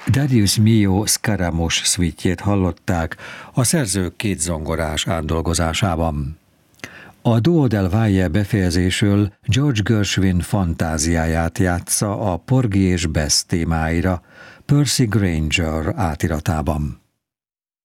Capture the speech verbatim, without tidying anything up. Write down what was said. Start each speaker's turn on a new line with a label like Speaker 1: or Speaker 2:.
Speaker 1: Darius Milhaud Scaramouche szvítjét hallották a szerző két zongorás átdolgozásában. A Duo del Valle befejezésül George Gershwin fantáziáját játsza a Porgy és Bess témáira, Percy Grainger átiratában.